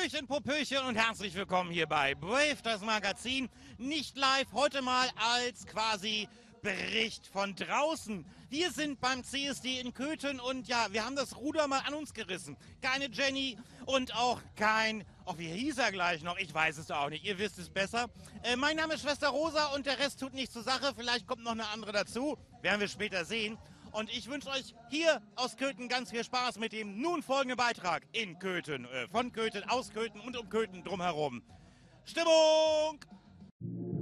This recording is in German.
Hallöchen, Popöchen und herzlich willkommen hier bei Brave, das Magazin. Nicht live, heute mal als quasi Bericht von draußen. Wir sind beim CSD in Köthen und ja, wir haben das Ruder mal an uns gerissen. Keine Jenny und auch kein, wie hieß er gleich noch? Ich weiß es auch nicht, ihr wisst es besser. Mein Name ist Schwester Rosa und der Rest tut nichts zur Sache. Vielleicht kommt noch eine andere dazu, werden wir später sehen. Und ich wünsche euch hier aus Köthen ganz viel Spaß mit dem nun folgenden Beitrag in Köthen, von Köthen, aus Köthen und um Köthen drumherum. Stimmung!